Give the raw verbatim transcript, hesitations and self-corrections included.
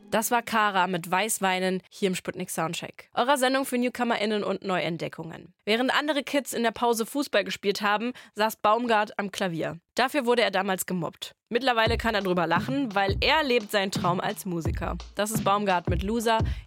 Das war Kara mit Weißweinen hier im Sputnik Soundcheck. Eurer Sendung für NewcomerInnen und Neuentdeckungen. Während andere Kids in der Pause Fußball gespielt haben, saß Baumgart am Klavier. Dafür wurde er damals gemobbt. Mittlerweile kann er drüber lachen, weil er lebt seinen Traum als Musiker. Das ist Baumgart mit Loser